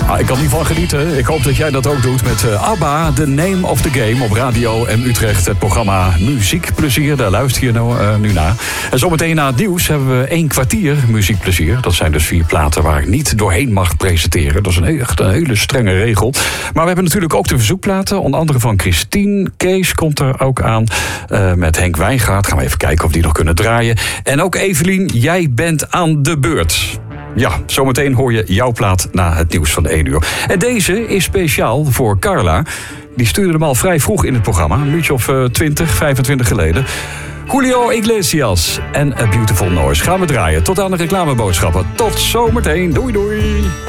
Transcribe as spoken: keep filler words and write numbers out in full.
Ah, ik kan niet van genieten. Ik hoop dat jij dat ook doet met uh, ABBA, The Name of the Game op Radio M Utrecht. Het programma Muziekplezier, daar luister je nou, uh, nu naar. En zometeen na het nieuws hebben we één kwartier muziekplezier. Dat zijn dus vier platen waar ik niet doorheen mag presenteren. Dat is een, echt een hele strenge regel. Maar we hebben natuurlijk ook de verzoekplaten. Onder andere van Christine. Kees komt er ook aan. Uh, met Henk Wijngaard. Gaan we even kijken of die nog kunnen draaien. En ook Evelien, jij bent aan de beurt. Ja, zometeen hoor je jouw plaat na het nieuws van de één uur. En deze is speciaal voor Carla. Die stuurde hem al vrij vroeg in het programma. Een minuutje of uh, twintig, vijfentwintig geleden. Julio Iglesias en A Beautiful Noise gaan we draaien. Tot aan de reclameboodschappen. Tot zometeen. Doei doei.